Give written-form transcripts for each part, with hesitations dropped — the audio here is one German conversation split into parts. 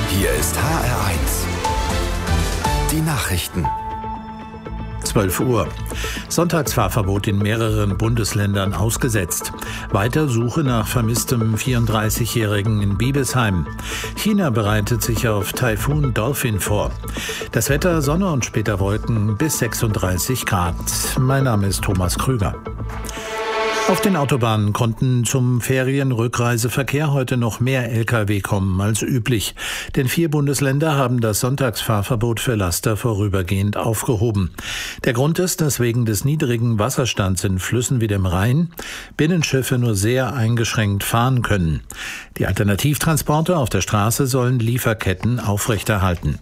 Hier ist HR1. Die Nachrichten. 12 Uhr. Sonntagsfahrverbot in mehreren Bundesländern ausgesetzt. Weiter Suche nach vermisstem 34-Jährigen in Biebesheim. China bereitet sich auf Taifun Dolphin vor. Das Wetter, Sonne und später Wolken bis 36 Grad. Mein Name ist Thomas Krüger. Auf den Autobahnen konnten zum Ferienrückreiseverkehr heute noch mehr Lkw kommen als üblich. Denn 4 Bundesländer haben das Sonntagsfahrverbot für Laster vorübergehend aufgehoben. Der Grund ist, dass wegen des niedrigen Wasserstands in Flüssen wie dem Rhein Binnenschiffe nur sehr eingeschränkt fahren können. Die Alternativtransporte auf der Straße sollen Lieferketten aufrechterhalten.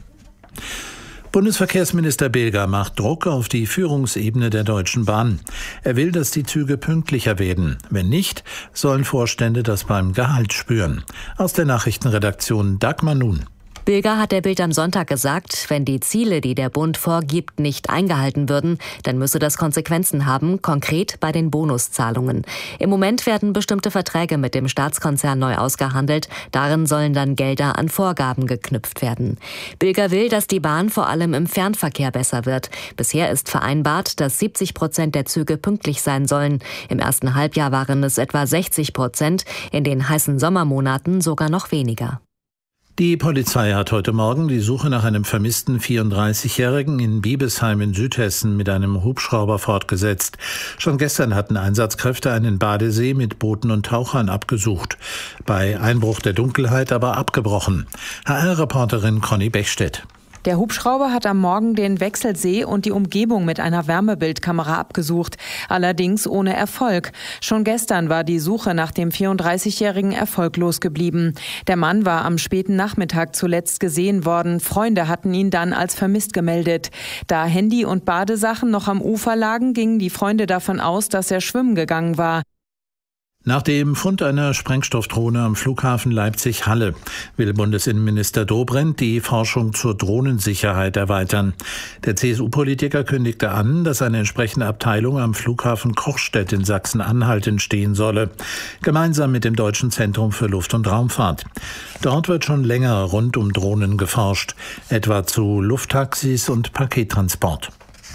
Bundesverkehrsminister Bilger macht Druck auf die Führungsebene der Deutschen Bahn. Er will, dass die Züge pünktlicher werden. Wenn nicht, sollen Vorstände das beim Gehalt spüren. Aus der Nachrichtenredaktion Dagmar Nun. Bilger hat der Bild am Sonntag gesagt, wenn die Ziele, die der Bund vorgibt, nicht eingehalten würden, dann müsse das Konsequenzen haben, konkret bei den Bonuszahlungen. Im Moment werden bestimmte Verträge mit dem Staatskonzern neu ausgehandelt. Darin sollen dann Gelder an Vorgaben geknüpft werden. Bilger will, dass die Bahn vor allem im Fernverkehr besser wird. Bisher ist vereinbart, dass 70% der Züge pünktlich sein sollen. Im ersten Halbjahr waren es etwa 60%, in den heißen Sommermonaten sogar noch weniger. Die Polizei hat heute Morgen die Suche nach einem vermissten 34-Jährigen in Biebesheim in Südhessen mit einem Hubschrauber fortgesetzt. Schon gestern hatten Einsatzkräfte einen Badesee mit Booten und Tauchern abgesucht. Bei Einbruch der Dunkelheit aber abgebrochen. HR-Reporterin Conny Bechstedt. Der Hubschrauber hat am Morgen den Wechselsee und die Umgebung mit einer Wärmebildkamera abgesucht, allerdings ohne Erfolg. Schon gestern war die Suche nach dem 34-Jährigen erfolglos geblieben. Der Mann war am späten Nachmittag zuletzt gesehen worden. Freunde hatten ihn dann als vermisst gemeldet. Da Handy und Badesachen noch am Ufer lagen, gingen die Freunde davon aus, dass er schwimmen gegangen war. Nach dem Fund einer Sprengstoffdrohne am Flughafen Leipzig-Halle will Bundesinnenminister Dobrindt die Forschung zur Drohnensicherheit erweitern. Der CSU-Politiker kündigte an, dass eine entsprechende Abteilung am Flughafen Kochstedt in Sachsen-Anhalt entstehen solle, gemeinsam mit dem Deutschen Zentrum für Luft- und Raumfahrt. Dort wird schon länger rund um Drohnen geforscht, etwa zu Lufttaxis und Pakettransport.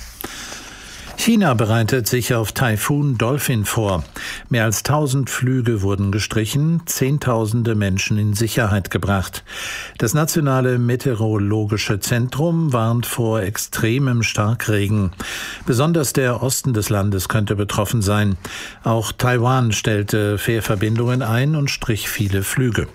China bereitet sich auf Taifun Dolphin vor. Mehr als 1000 Flüge wurden gestrichen, Zehntausende Menschen in Sicherheit gebracht. Das Nationale Meteorologische Zentrum warnt vor extremem Starkregen. Besonders der Osten des Landes könnte betroffen sein. Auch Taiwan stellte Fährverbindungen ein und strich viele Flüge.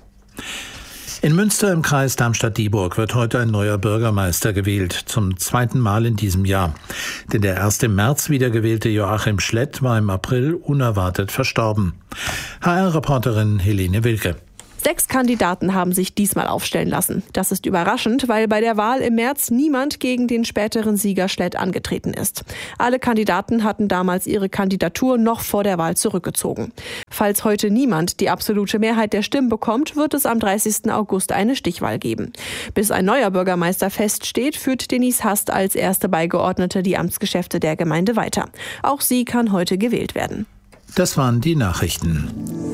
In Münster im Kreis Darmstadt-Dieburg wird heute ein neuer Bürgermeister gewählt, zum 2. Mal in diesem Jahr. Denn der erst im März wiedergewählte Joachim Schlett war im April unerwartet verstorben. HR-Reporterin Helene Wilke. 6 Kandidaten haben sich diesmal aufstellen lassen. Das ist überraschend, weil bei der Wahl im März niemand gegen den späteren Sieger Schlett angetreten ist. Alle Kandidaten hatten damals ihre Kandidatur noch vor der Wahl zurückgezogen. Falls heute niemand die absolute Mehrheit der Stimmen bekommt, wird es am 30. August eine Stichwahl geben. Bis ein neuer Bürgermeister feststeht, führt Denise Hast als erste Beigeordnete die Amtsgeschäfte der Gemeinde weiter. Auch sie kann heute gewählt werden. Das waren die Nachrichten.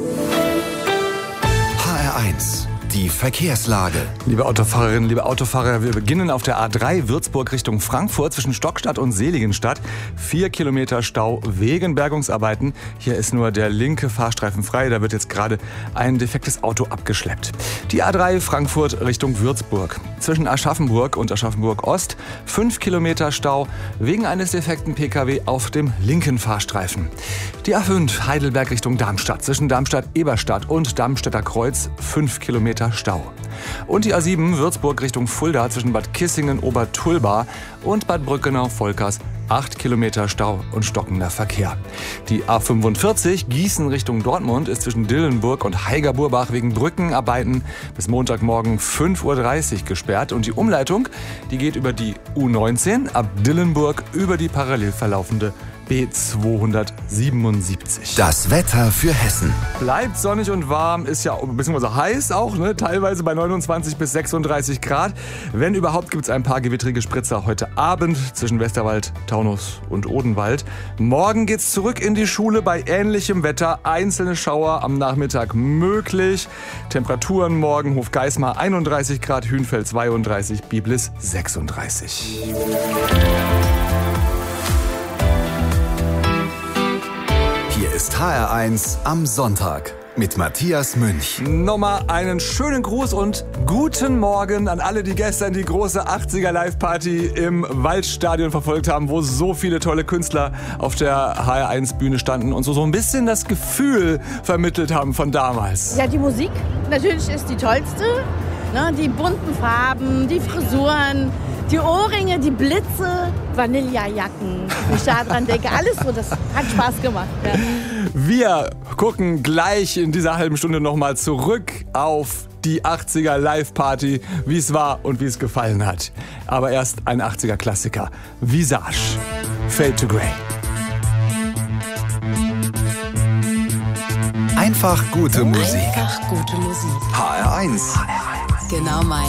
HR1, die Verkehrslage. Liebe Autofahrerinnen, liebe Autofahrer, wir beginnen auf der A3 Würzburg Richtung Frankfurt zwischen Stockstadt und Seligenstadt. 4 Kilometer Stau wegen Bergungsarbeiten. Hier ist nur der linke Fahrstreifen frei. Da wird jetzt gerade ein defektes Auto abgeschleppt. Die A3 Frankfurt Richtung Würzburg. Zwischen Aschaffenburg und Aschaffenburg Ost 5 Kilometer Stau wegen eines defekten Pkw auf dem linken Fahrstreifen. Die A5 Heidelberg Richtung Darmstadt. Zwischen Darmstadt-Eberstadt und Darmstädter Kreuz 5 Kilometer Stau. Und die A7 Würzburg Richtung Fulda zwischen Bad Kissingen-Obertulba und Bad Brückenau-Volkers 8 Kilometer Stau und stockender Verkehr. Die A45 Gießen Richtung Dortmund ist zwischen Dillenburg und Heigerburbach wegen Brückenarbeiten bis Montagmorgen 5:30 Uhr gesperrt. Und die Umleitung, die geht über die U19 ab Dillenburg über die parallel verlaufende B277. Das Wetter für Hessen. Bleibt sonnig und warm, ist ja beziehungsweise heiß auch, ne? Teilweise bei 29 bis 36 Grad. Wenn überhaupt, gibt es ein paar gewittrige Spritzer heute Abend zwischen Westerwald, Taunus und Odenwald. Morgen geht's zurück in die Schule bei ähnlichem Wetter. Einzelne Schauer am Nachmittag möglich. Temperaturen morgen: Hofgeismar 31 Grad, Hünfeld 32, Biblis 36. Hier ist HR1 am Sonntag mit Matthias Münch. Nochmal einen schönen Gruß und guten Morgen an alle, die gestern die große 80er Live-Party im Waldstadion verfolgt haben, wo so viele tolle Künstler auf der HR1-Bühne standen und so ein bisschen das Gefühl vermittelt haben von damals. Ja, die Musik natürlich ist die tollste. Ne? Die bunten Farben, die Frisuren, die Ohrringe, die Blitze, Vanillejacken. Wenn ich da dran denke, alles so, das hat Spaß gemacht. Ja. Wir gucken gleich in dieser halben Stunde nochmal zurück auf die 80er Live-Party, wie es war und wie es gefallen hat. Aber erst ein 80er-Klassiker. Visage, Fade to Grey. Einfach gute Musik. Einfach gute Musik. HR1. Genau meins.